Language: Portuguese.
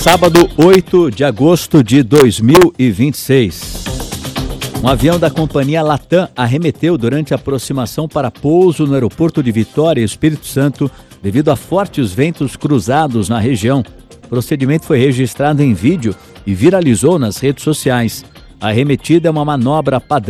Sábado, 8 de agosto de 2026. Um avião da companhia Latam arremeteu durante a aproximação para pouso no aeroporto de Vitória, Espírito Santo, devido a fortes ventos cruzados na região. O procedimento foi registrado em vídeo e viralizou nas redes sociais. A arremetida é uma manobra padrão